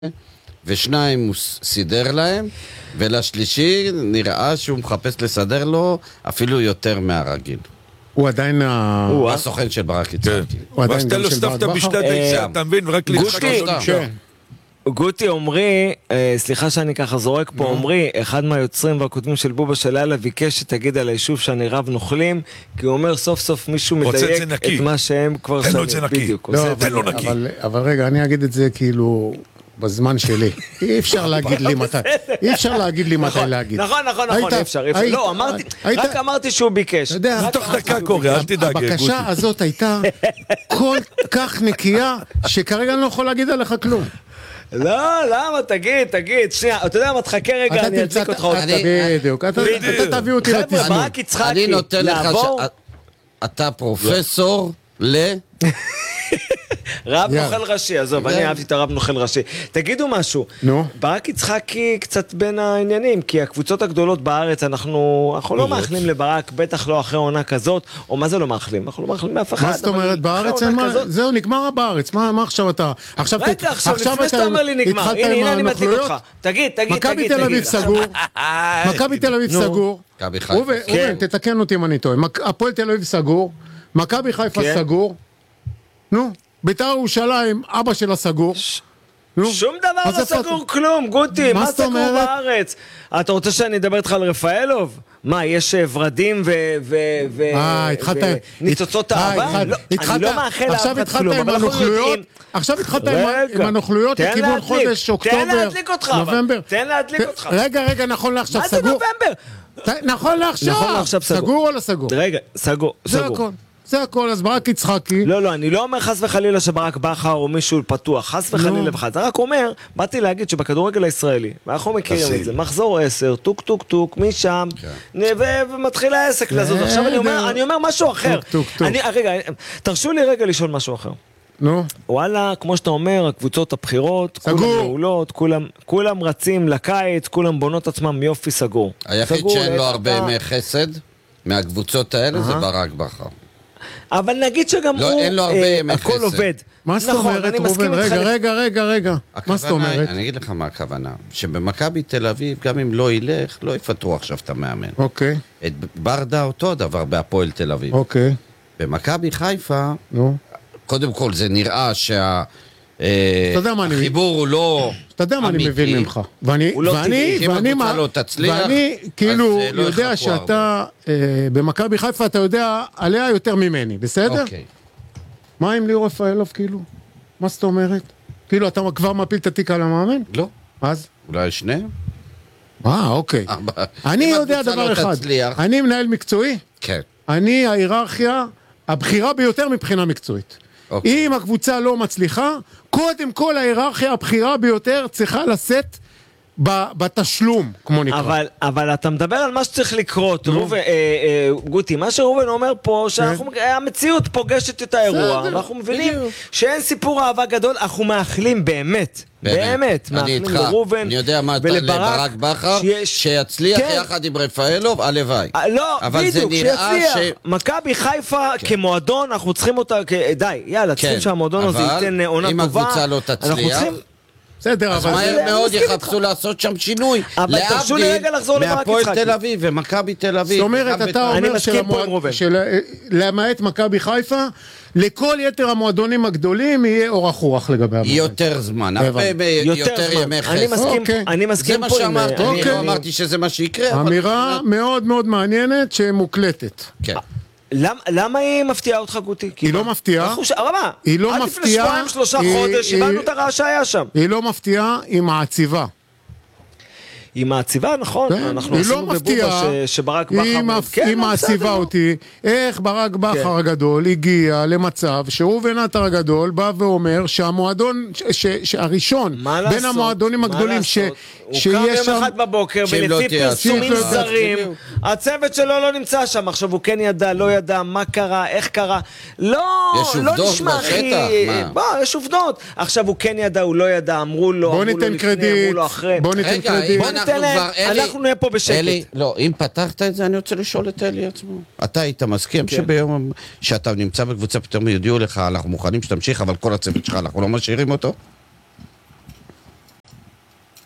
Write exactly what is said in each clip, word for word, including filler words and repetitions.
ושניים הוא סידר להם, ולשלישי נראה שהוא מחפש לסדר לו אפילו יותר מהרגיל. הוא עדיין הוא הסוכן של ברק יצחקי. ואתה לא סתפת בשנת היצא, אתה מבין? רק גוטי, גוטי אומרי, סליחה שאני ככה זורק פה, אומרי, אחד מהיוצרים והכותבים של בובה של לילה ביקש שתגיד על היישוב שאני רב נוכלים, כי הוא אומר סוף סוף מישהו מדייק את מה שהם כבר תן לו את זה נקי, תן לו נקי. אבל רגע, אני אגיד את זה כאילו בזמן שלי. אי אפשר להגיד לי מתי. אי אפשר להגיד לי מתי להגיד. נכון, נכון, נכון, אי אפשר. לא, אמרתי, רק אמרתי שהוא ביקש. תוך דקה קורא, אל תדאג. הבקשה הזאת הייתה כל כך נקייה, שכרגע אני לא יכול להגיד עליך כלום. לא, למה? תגיד, תגיד, שנייה, אתה יודע מה, תחכה רגע, אני אדליק אותך עוד. בדיוק, אתה תביא אותי לתזמון. ברק יצחקי, אני נותן לך שאתה פרופסור ל... רב נוכל ראשי, עזוב, אני אהבתי את הרב נוכל ראשי. תגידו משהו, ברק יצחקי קצת בין העניינים, כי הקבוצות הגדולות בארץ, אנחנו לא מאחלים לברק, בטח לא אחרי עונה כזאת, או מה זה לא מאחלים? אנחנו לא מאחלים מאף אחד. מה זאת אומרת, בארץ אין מה, זהו, נגמר בארץ, מה עכשיו אתה? רגע, עכשיו, לפני שאתה אומר לי נגמר, הנה אני מדליק אותך. תגיד, תגיד, תגיד. מכבי תל אביב סגור, מכבי תל אביב סגור, ראובן, תתקן אותי אם אני טועה, הפועל תל אביב סגור, מכבי חיפה סגור, נו, בית"ר ירושלים, אבא שלה סגור. שום דבר לא סגור כלום, גוטי, מה סגור בארץ? אתה רוצה שאני אדבר איתך על רפאלוב? מה, יש ורדים וניצוצות אהבה? אני לא מאחל לאהבת כלום. עכשיו התחלת עם הנוכלויות לכיוון חודש אוקטובר, נובמבר. תן להדליק אותך. רגע, רגע, נכון לעכשיו סגור. מה זה נובמבר? נכון לעכשיו. סגור או לא סגור? רגע, סגור. זה הכל. זה הכל, אז ברק יצחקי. לא, לא, אני לא אומר חס וחלילה שברק בכר או מישהו פתוח, חס וחלילה וחס. זה רק אומר, באתי להגיד שבכדורגל הישראלי, ואנחנו מכירים את זה, מחזור עשר, טוק טוק טוק, משם, ומתחיל העסק לזאת. עכשיו אני אומר משהו אחר. רגע, תרשו לי רגע לשאול משהו אחר. נו. וואלה, כמו שאתה אומר, הקבוצות הבחירות, כולם מעולות, כולם רצים לקיץ, כולם בונות עצמם יופי סגור. היחיד שאין לו הרבה ימי חסד מהקבוצות האלה זה ברק בכר. אבל נגיד שגם הוא, הכל עובד. מה זאת אומרת, רובן? רגע, רגע, רגע, רגע. מה זאת אומרת? אני אגיד לך מה הכוונה. שבמכבי תל אביב, גם אם לא ילך, לא יפטרו עכשיו את המאמן. אוקיי. את ברדה אותו דבר בהפועל תל אביב. אוקיי. במכבי חיפה, קודם כל זה נראה שה... החיבור הוא לא... אתה יודע מה אני מבין ממך. ואני, ואני, ואני כאילו יודע שאתה במכבי חיפה, אתה יודע עליה יותר ממני, בסדר? אוקיי. מה עם ליאור רפאלוב כאילו? מה זאת אומרת? כאילו אתה כבר מפיל את התיק על המאמן? לא. אז? אולי שניהם? אה, אוקיי. אני יודע דבר אחד. אני מנהל מקצועי. כן. אני ההיררכיה הבכירה ביותר מבחינה מקצועית. אם הקבוצה לא מצליחה, קודם כל ההיררכיה הבכירה ביותר צריכה לשאת בתשלום, כמו נקרא. אבל, אבל אתה מדבר על מה שצריך לקרות, רובן, אה, אה, גוטי, מה שרובן אומר פה, שהמציאות פוגשת את האירוע, ואנחנו מבינים שאין סיפור אהבה גדול, אנחנו מאחלים באמת, באמת, מאחלים לרובן, אני יודע מה לברק בכר, שיצליח יחד עם רפאלוב, הלוואי. לא, בדיוק, שיצליח. מכבי חיפה כמועדון, אנחנו צריכים אותה, די, יאללה, צריכים שהמועדון הזה ייתן עונה טובה. אם הקבוצה לא תצליח, בסדר, אז מהר מאוד יחפשו לעשות שם שינוי. אבל תרשו לי רגע לחזור לברק יצחקי. מהפועל תל אביב ומכבי תל אביב. זאת אומרת, אתה אומר שלמעט מכבי חיפה, לכל יתר המועדונים הגדולים יהיה אורח רוח לגבי המועדון. יותר זמן, הרבה יותר ימי חסד. אני מסכים פה. זה מה שאמרתי, אני לא אמרתי שזה מה שיקרה. אמירה מאוד מאוד מעניינת שמוקלטת. כן. למה היא מפתיעה אותך, גוטי? היא לא מפתיעה. היא לא מפתיעה. עד לפני שבועיים, שלושה חודש, הבנו את הרעה שהיה שם. היא לא מפתיעה, היא מעציבה. היא מעציבה, נכון. אנחנו עשינו בבובה שברק בכר... היא מעציבה אותי. איך ברק בכר הגדול הגיע למצב שראובן עטר הגדול בא ואומר שהמועדון, הראשון בין המועדונים הגדולים שיש שם... הוא קם יום אחד בבוקר ולפי פרסומים זרים, הצוות שלו לא נמצא שם. עכשיו הוא כן ידע, לא ידע, מה קרה, איך קרה. לא, לא נשמע הכי... בוא, יש עובדות. עכשיו הוא כן ידע, הוא לא ידע, אמרו לו, בוא ניתן קרדיט, בוא ניתן קרדיט. אנחנו נהיה פה בשקט. אלי, לא, אם פתחת את זה, אני רוצה לשאול את אלי עצמו. אתה היית מסכים שביום שאתה נמצא בקבוצה, פתאום יודיעו לך, אנחנו מוכנים שתמשיך, אבל כל הצוות שלך, אנחנו לא משאירים אותו?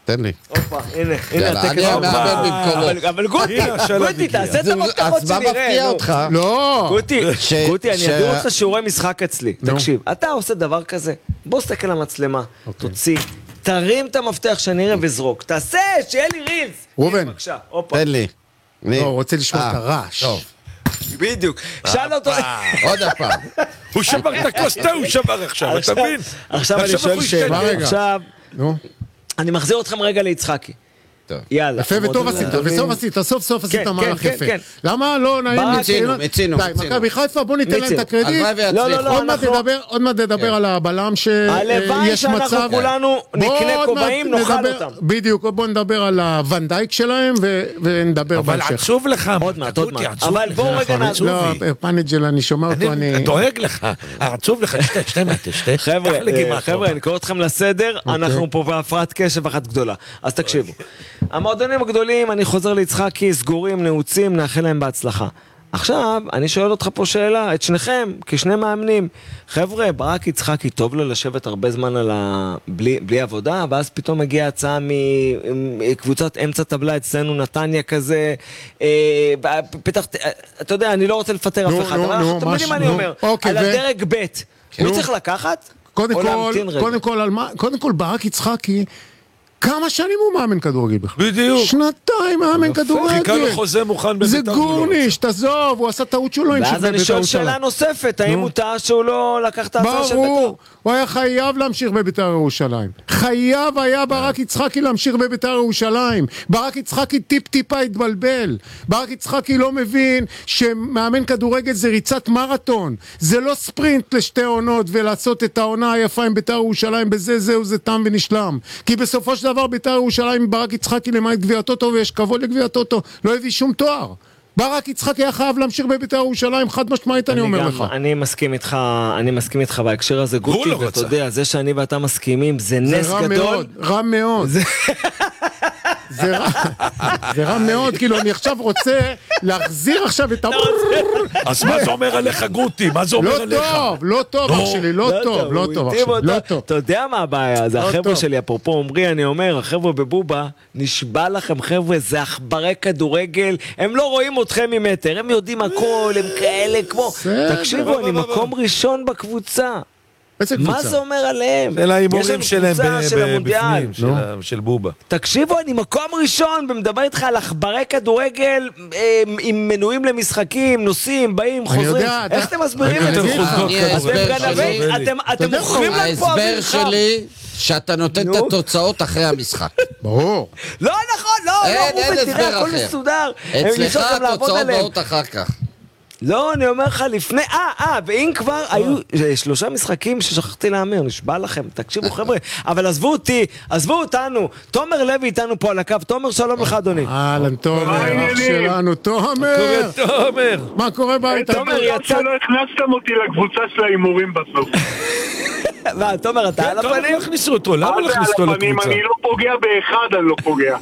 תן לי. הופה, הנה, הנה הטקס. אני המאמן במקומו. אבל גוטי, גוטי, תעשה את המפתחות שנראה. אז מה מפתיע אותך? לא. גוטי, גוטי, אני אעביר אותך שיעורי משחק אצלי. תקשיב, אתה עושה דבר כזה, בוא סתכל למצלמה, תוציא, תרים את המפתח שנראה וזרוק. תעשה, שיהיה לי רילס. ראובן. בבקשה, הופה. תן לי. לא, רוצה לשמוע את הרעש. טוב. בדיוק. שאל אותו... עוד הפעם. הוא שבר את הקוסטה, הוא שבר עכשיו, אתה מבין? עכשיו אני שואל שאלה. עכשיו... נו. אני מחזיר אתכם רגע ליצחקי. יאללה. יפה וטוב עשית, וסוף עשית, סוף סוף עשית מהלך יפה. למה לא נעים מצינו, מצינו. די, מכבי חיפה, בוא ניתן להם את הקרדיט. לא, לא, לא, עוד מעט נדבר על הבלם שיש מצב. הלוואי שאנחנו כולנו נקנה כובעים, נאכל אותם. בדיוק, בוא נדבר על הוונדייק שלהם ונדבר בהמשך. אבל עצוב לך. עוד מעט, עוד מעט. אבל בואו רגע נעזוב. לא, פאנג'ל, אני שומע אותו, אני... דואג לך, עצוב לך, שתה, שתה מטה, שתה. חבר'ה, אני קורא אתכם לסדר, אנחנו פה בהפרעת קשב אחת גדולה. אז תקשיבו. המועדונים הגדולים, אני חוזר ליצחקי, סגורים, נעוצים, נאחל להם בהצלחה. עכשיו, אני שואל אותך פה שאלה, את שניכם, כשני מאמנים. חבר'ה, ברק יצחקי טוב לו לשבת הרבה זמן על ה... בלי, בלי עבודה, ואז פתאום מגיעה הצעה מקבוצת אמצע טבלה אצלנו, נתניה כזה, אה, פתח, אתה יודע, אני לא רוצה לפטר אף אחד, אבל אתם יודעים מה אני אומר, על הדרג ב', הוא צריך לקחת? קודם כל, קודם כל, קודם כל, ברק יצחקי, כמה שנים הוא מאמן כדורגל בכלל? בדיוק. שנתיים מאמן כדורגל. חיכה לו חוזה מוכן בבית"ר. זה גורניש, תעזוב, הוא עשה טעות שהוא לא המשיך בבית"ר. ואז אני שואל שאלה נוספת, האם הוא טעה שהוא לא לקח את ההצעה של בית"ר? ברור, הוא היה חייב להמשיך בבית"ר ירושלים. חייב היה ברק יצחקי להמשיך בבית"ר ירושלים. ברק יצחקי טיפ טיפה התבלבל. ברק יצחקי לא מבין שמאמן כדורגל זה ריצת מרתון. זה לא ספרינט לשתי עונות ולעשות את העונה היפה עם בית"ר ירושלים בזה זהו זה תם ונשלם. כי בסופו של דבר בית"ר ירושלים ברק יצחקי למעט גביע הטוטו ויש כבוד לגביע הטוטו לא הביא שום תואר. ברק יצחקי היה חייב להמשיך בבית"ר ירושלים חד משמעית אני אומר לך. אני מסכים איתך, אני מסכים איתך בהקשר הזה גוטי, ואתה יודע, זה שאני ואתה מסכימים זה נס גדול. רע מאוד. זה רע, זה רע מאוד, כאילו אני עכשיו רוצה להחזיר עכשיו את ה... אז מה זה אומר עליך גוטי? מה זה אומר עליך? לא טוב, לא טוב אח שלי, לא טוב, לא טוב אח שלי, לא טוב. אתה יודע מה הבעיה? זה החבר'ה שלי, אפרופו אומרי, אני אומר, החבר'ה בבובה, נשבע לכם חבר'ה, זה עכברי כדורגל, הם לא רואים אתכם ממטר, הם יודעים הכל, הם כאלה כמו... תקשיבו, אני מקום ראשון בקבוצה. מה זה אומר עליהם? זה להימורים שלהם בפנים, של בובה. תקשיבו, אני מקום ראשון ומדבר איתך על עכברי כדורגל עם מנויים למשחקים, נוסעים, באים, חוזרים. איך אתם מסבירים את זה? אתם מוכרים לנו פה ההסבר שלי שאתה נותן את התוצאות אחרי המשחק. ברור. לא נכון, לא, לא, תראה, הכל מסודר. אצלך התוצאות באות אחר כך. לא, אני אומר לך לפני, אה, אה, ואם כבר היו שלושה משחקים ששכחתי להאמר, נשבע לכם, תקשיבו חבר'ה, אבל עזבו אותי, עזבו אותנו, תומר לוי איתנו פה על הקו, תומר שלום לך אדוני. אהלן, תומר, אח שלנו, תומר. תומר. מה קורה בית? תומר, יצא... שלא הכנסתם אותי לקבוצה של ההימורים בסוף. מה, תומר, אתה על הפנים? למה הכניסו אותו? למה הכניסו אותו לקבוצה? אני לא פוגע באחד, אני לא פוגע.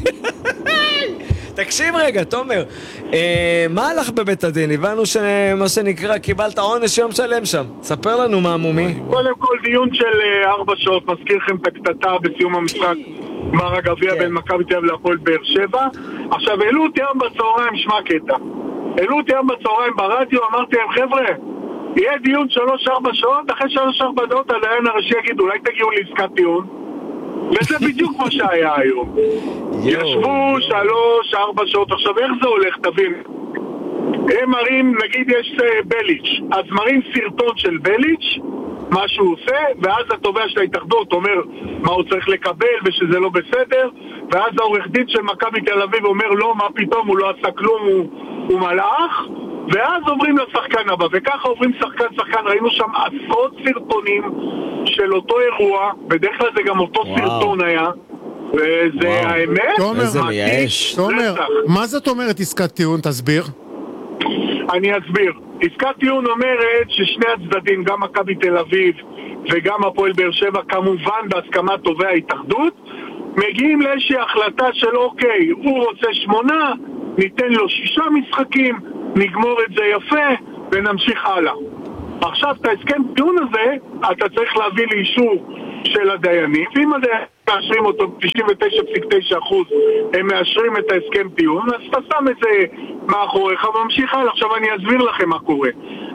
תקשיב רגע, תומר, מה הלך בבית הדין? הבנו שמה שנקרא, קיבלת עונש יום שלם שם. ספר לנו מה מומי. קודם כל דיון של ארבע שעות, מזכיר לכם את הקטטה בסיום המשחק גמר הגביע בין מכבי תל אביב להפועל באר שבע. עכשיו, העלו אותי היום בצהריים, שמע קטע. העלו אותי היום בצהריים ברדיו, אמרתי להם, חבר'ה, יהיה דיון שלוש ארבע שעות, אחרי שלוש ארבע דעות הדיין הראשי יגיד, אולי תגיעו לעסקת טיעון. וזה בדיוק מה שהיה היום. ישבו שלוש, ארבע שעות. עכשיו, איך זה הולך? תבין. הם מראים, נגיד יש בליץ', אז מראים סרטון של בליץ', מה שהוא עושה, ואז התובע של ההתאחדות אומר מה הוא צריך לקבל ושזה לא בסדר, ואז העורך דין של מכבי תל אביב אומר לא, מה פתאום, הוא לא עשה כלום, הוא, הוא מלאך, ואז עוברים לשחקן הבא, וככה עוברים שחקן שחקן. ראינו שם עשרות סרטונים של אותו אירוע, בדרך כלל זה גם אותו וואו. סרטון היה, וזה וואו. האמת. תומר, תומר, מה זאת אומרת עסקת טיעון? תסביר. אני אסביר. עסקת טיעון אומרת ששני הצדדים, גם מכבי תל אביב וגם הפועל באר שבע, כמובן בהסכמת תובע ההתאחדות, מגיעים לאיזושהי החלטה של אוקיי, הוא רוצה שמונה, ניתן לו שישה משחקים, נגמור את זה יפה ונמשיך הלאה. עכשיו, את ההסכם טיעון הזה אתה צריך להביא לאישור של הדיינים, ואם הדיינים מאשרים אותו ב-תשעים ותשע נקודה תשע אחוז, הם מאשרים את ההסכם טיעון, אז אתה שם את זה מאחוריך וממשיך הלאה. עכשיו אני אסביר לכם מה קורה.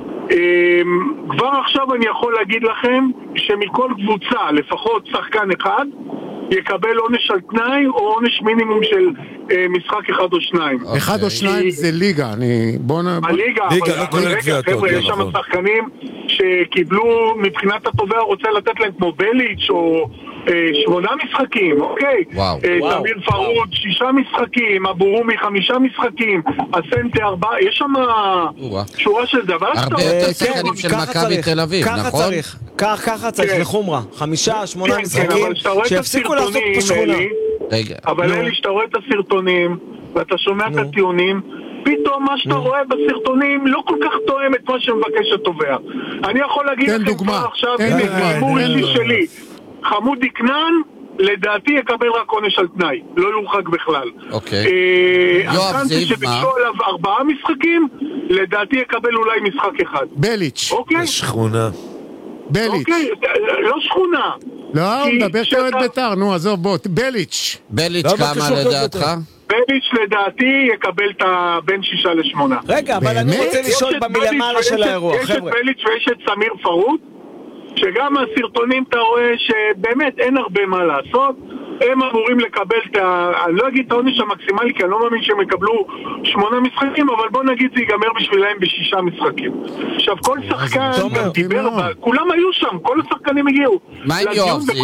כבר עכשיו אני יכול להגיד לכם שמכל קבוצה, לפחות שחקן אחד, יקבל עונש על תנאי או עונש מינימום של אה, משחק אחד או שניים. Okay. אחד או שניים זה ליגה, אני... בוא נ... הליגה, ליגה, אבל רגע, חבר'ה, יש שם שחקנים שקיבלו מבחינת התובע רוצה לתת להם כמו בליץ' או אה, שמונה משחקים, אוקיי? וואו. אה, תמיר פרוד, שישה משחקים, אבורומי חמישה משחקים, הסנטה ארבעה, יש שם שורה של דבר. הרבה יותר שחקנים של מכבי תל אביב, נכון? ככה צריך, ככה צריך לחומרה, חמישה, שמונה משחקים, שיפסיקו לעשות פה שכונה. אבל אלי, שאתה רואה את הסרטונים ואתה שומע את הטיעונים, פתאום מה שאתה רואה בסרטונים לא כל כך תואם את מה שמבקש התובע. אני יכול להגיד לכם כבר עכשיו, הימור אישי שלי, חמודי כנען לדעתי יקבל רק עונש על תנאי, לא יורחק בכלל. אוקיי. יואב זיו, מה? שביקשו עליו ארבעה משחקים, לדעתי יקבל אולי משחק אחד. בליץ'. אוקיי? שכונה. בליץ'. אוקיי, לא שכונה. לא, הוא מדבר כאוהד בית"ר, נו, עזוב בוא, בליץ'. בליץ' כמה לדעתך? בליץ' לדעתי יקבל את בין שישה לשמונה. רגע, אבל אני רוצה לשאול במלמעלה של האירוע, חבר'ה. יש את בליץ' ויש את סמיר פרוד, שגם הסרטונים אתה רואה שבאמת אין הרבה מה לעשות, הם אמורים לקבל את ה... אני לא אגיד את העונש המקסימלי, כי אני לא מאמין שהם יקבלו שמונה משחקים, אבל בוא נגיד זה ייגמר בשבילהם בשישה משחקים. עכשיו, כל שחקן דיבר, כולם היו שם, כל השחקנים הגיעו. מה עם יואב זיו?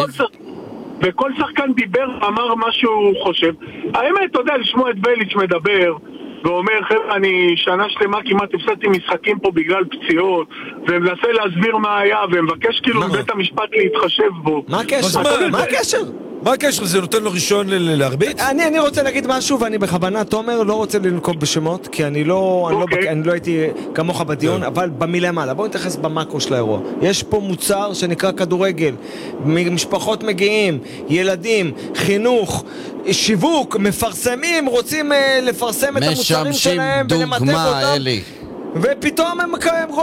וכל שחקן דיבר, אמר מה שהוא חושב. האמת, אתה יודע, לשמוע את בליץ' מדבר, ואומר, חבר'ה, אני שנה שלמה כמעט הפסדתי משחקים פה בגלל פציעות, ומנסה להסביר מה היה, ומבקש כאילו מבית המשפט להתחשב בו. מה הקשר? מה הקשר? מה הקשר? זה נותן לו ראשון להרביץ? אני, אני רוצה להגיד משהו, ואני בכוונה, תומר, לא רוצה לנקוב בשמות, כי אני לא, אני לא, אני לא הייתי כמוך בדיון, אבל במילה מעלה, בואו נתייחס במאקרו של האירוע. יש פה מוצר שנקרא כדורגל, משפחות מגיעים, ילדים, חינוך, שיווק, מפרסמים, רוצים לפרסם את המוצרים שלהם ולמתק אותם. אלי. ופתאום הם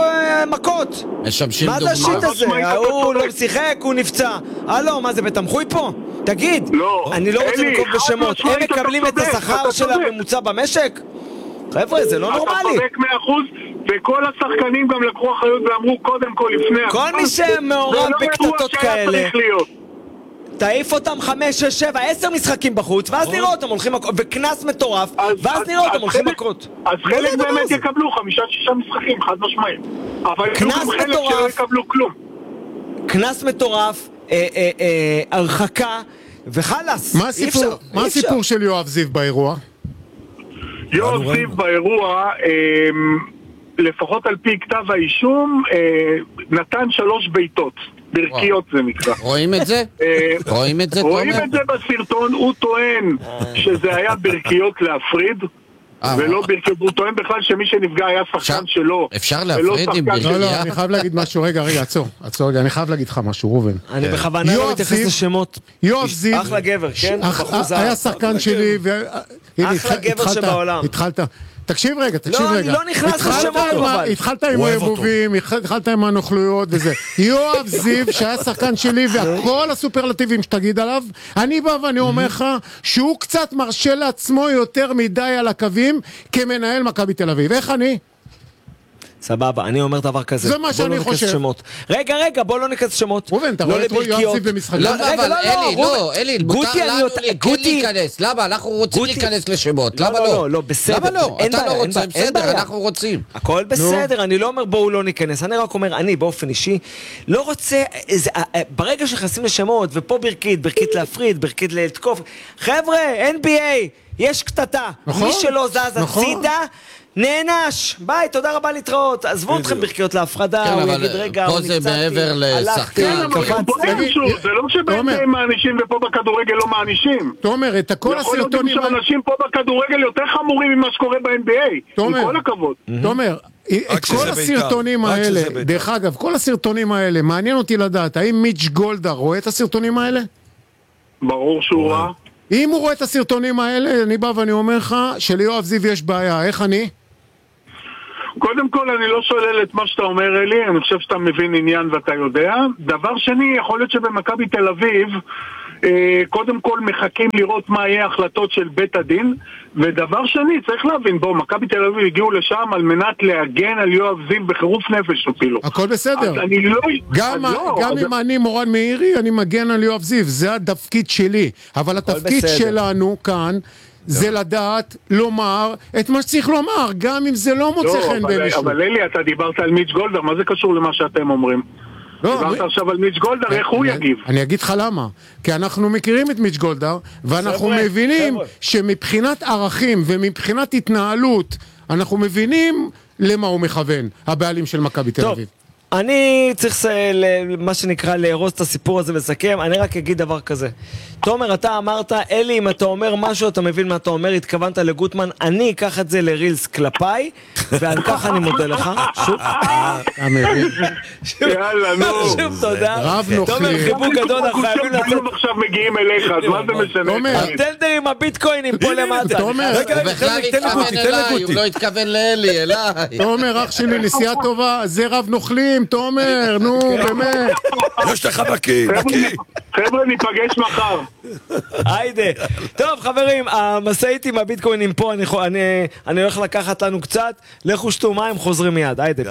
מכות. משמשים דוגמה. מה זה השיט הזה? הוא לא שיחק, הוא נפצע. הלו, מה זה בתמחוי פה? תגיד, אני לא רוצה לנקוב בשמות. הם מקבלים את השכר של הממוצע במשק? חבר'ה, זה לא נורמלי. אתה צודק מאה אחוז, וכל השחקנים גם לקחו אחריות ואמרו קודם כל לפני. כל מי שמעורב בקטטות כאלה, תעיף אותם חמש, שש, שבע, עשר משחקים בחוץ, ואז נראה אותם הולכים מכות, וכנס מטורף, ואז נראה אותם הולכים מכות. אז חלק באמת יקבלו חמישה, שישה משחקים, חד משמעית. אבל יהיו גם חלק שלא יקבלו כלום. כנס מטורף, הרחקה, וחלס. מה הסיפור של יואב זיו באירוע? יואב זיו באירוע, לפחות על פי כתב האישום, נתן שלוש ביתות. ברכיות זה נקרא. רואים את זה? רואים את זה? רואים את זה בסרטון, הוא טוען שזה היה ברכיות להפריד, ולא ברכיות, הוא טוען בכלל שמי שנפגע היה שחקן שלו. אפשר להפריד עם ברכיה? לא, לא, אני חייב להגיד משהו, רגע, רגע, עצור, עצור רגע, אני חייב להגיד לך משהו, ראובן. אני בכוונה לא מתייחס לשמות. יואב זיו, אחלה גבר, כן? היה שחקן שלי, אחלה גבר שבעולם. התחלת, תקשיב רגע, תקשיב לא, רגע. לא, אני לא נכנס לשמות אבל. התחלת עם הערבובים, התחלת עם הנוכלויות וזה. יואב זיו, שהיה שחקן שלי, וכל הסופרלטיבים שתגיד עליו, אני בא ואני אומר לך, שהוא קצת מרשה לעצמו יותר מדי על הקווים, כמנהל מכבי תל אביב. איך אני? סבבה, אני אומר דבר כזה. זה מה שאני חושב. רגע, רגע, בוא לא ניכנס שמות. ראובן, אתה רואה את יואב זיו במשחקים? לא, אבל אלי, לא, אלי, מותר לנו כן להיכנס. למה? אנחנו רוצים להיכנס לשמות. למה לא? לא, לא, בסדר. למה לא? אתה לא רוצה, בסדר, אנחנו רוצים. הכל בסדר, אני לא אומר בואו לא ניכנס. אני רק אומר, אני באופן אישי לא רוצה, ברגע שנכנסים לשמות, ופה ברכית, ברכית להפריד, ברכית לתקוף, חבר'ה, אן בי איי, יש קטטה. מי שלא זז הצידה, נענש, ביי, תודה רבה להתראות. עזבו אתכם ברכיות להפרדה, הוא יגיד רגע, פה זה מעבר לשחקן. זה לא שבאמת מענישים ופה בכדורגל לא מענישים. תומר, את הכל הסרטונים... יכול להיות שאנשים פה בכדורגל יותר חמורים ממה שקורה ב-אן בי איי. עם כל הכבוד. תומר, את כל הסרטונים האלה, דרך אגב, כל הסרטונים האלה, מעניין אותי לדעת, האם מיץ' גולדה רואה את הסרטונים האלה? ברור שהוא ראה. אם הוא רואה את הסרטונים האלה, אני בא ואני אומר לך שליואב זיו יש בעיה, איך אני? קודם כל אני לא שולל את מה שאתה אומר אלי, אני חושב שאתה מבין עניין ואתה יודע. דבר שני, יכול להיות שבמכבי תל אביב קודם כל מחכים לראות מה יהיה ההחלטות של בית הדין, ודבר שני, צריך להבין, בוא, מכבי תל אביב הגיעו לשם על מנת להגן על יואב זיו בחירוף נפש אפילו. הכל בסדר. אני לא... גם, לא, גם אז... אם אני מורן מאירי, אני מגן על יואב זיו, זה התפקיד שלי. אבל התפקיד בסדר. שלנו כאן, זה לדעת, לומר, את מה שצריך לומר, גם אם זה לא מוצא חן במישהו. אבל אלי, אתה דיברת על מיץ' גולדהר, מה זה קשור למה שאתם אומרים? דיברת עכשיו על מיץ' גולדהר, איך הוא יגיב? אני אגיד לך למה. כי אנחנו מכירים את מיץ' גולדהר, ואנחנו מבינים שמבחינת ערכים ומבחינת התנהלות, אנחנו מבינים למה הוא מכוון, הבעלים של מכבי תל אביב. אני צריך מה שנקרא להרוס את הסיפור הזה ולסכם. אני רק אגיד דבר כזה. תומר, אתה אמרת, אלי, אם אתה אומר משהו, אתה מבין מה אתה אומר, התכוונת לגוטמן, אני אקח את זה לרילס כלפיי, ועל כך אני מודה לך. שוב. יאללה, נו. שוב, תודה. רב נוכלים. תומר, חיבוק גדול, אנחנו חייבים לצאת. כולם עכשיו מגיעים אליך, אז מה זה משנה? הטלדר עם הביטקוינים פה למטה. תומר, הוא בכלל התכוון אליי, הוא לא התכוון לאלי, אליי. תומר, אח שלי, נסיעה טובה, זה רב נוכלים, תומר, נו, באמת. יש לך נקי, נקי. חבר'ה, ניפגש מחר. היידה. טוב, חברים, המשאית עם הביטקוינים פה, אני הולך לקחת לנו קצת, לכו שתו מים, חוזרים מיד. היידה.